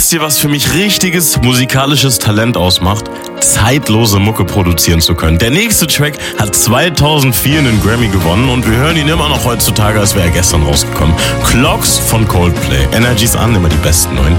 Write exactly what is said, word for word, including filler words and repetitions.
wisst ihr, was für mich richtiges musikalisches Talent ausmacht? Zeitlose Mucke produzieren zu können. Der nächste Track hat zweitausendvier einen Grammy gewonnen und wir hören ihn immer noch heutzutage, als wäre er gestern rausgekommen. Clocks von Coldplay. Energies an, immer die besten neuen.